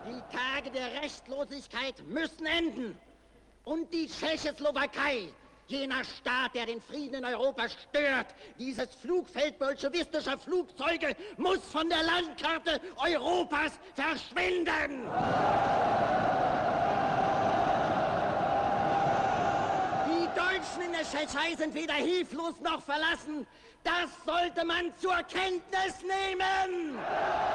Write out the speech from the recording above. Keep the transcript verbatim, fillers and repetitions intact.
Die Tage der Rechtlosigkeit müssen enden. Und die Tschechoslowakei, jener Staat, der den Frieden in Europa stört, dieses Flugfeld bolschewistischer Flugzeuge, muss von der Landkarte Europas verschwinden! Die Deutschen in der Tschechei sind weder hilflos noch verlassen. Das sollte man zur Kenntnis nehmen!